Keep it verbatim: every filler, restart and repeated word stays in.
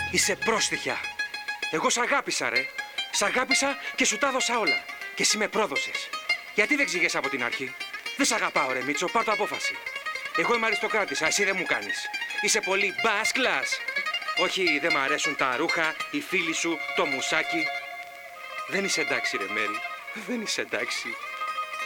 Είσαι πρόστιχια. Εγώ σ' αγάπησα, ρε. Σ' αγάπησα και σου τα έδωσα όλα. Και εσύ με πρόδωσες. Γιατί δεν ξηγες από την αρχή? Δεν σ' αγαπάω, ρε Μίτσο, πάρ' το απόφαση. Εγώ είμαι αριστοκράτησα, εσύ δεν μου κάνεις. Είσαι πολύ μπας κλας. Όχι, δεν μ' αρέσουν τα ρούχα, οι φίλοι σου, το μουσάκι. Δεν είσαι εντάξει, ρε Μέρη. Δεν είσαι εντάξει.